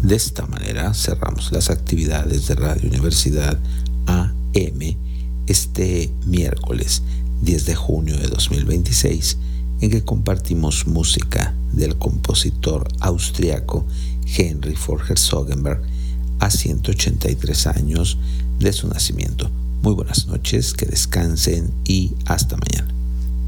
De esta manera cerramos las actividades de Radio Universidad AM este miércoles 10 de junio de 2026, en que compartimos música del compositor austriaco Henry von Herzogenberg a 183 años de su nacimiento. Muy buenas noches, que descansen y hasta mañana.